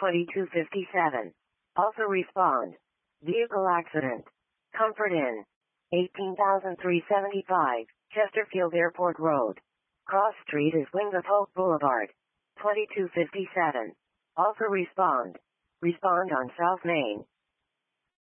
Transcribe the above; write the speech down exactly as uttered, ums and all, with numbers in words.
twenty-two fifty-seven. Also respond. Vehicle accident. Comfort Inn. eighteen thousand three hundred seventy-five, Chesterfield Airport Road. Cross Street is Wings of Hope Boulevard. twenty-two fifty-seven. Also respond. Respond on South Main.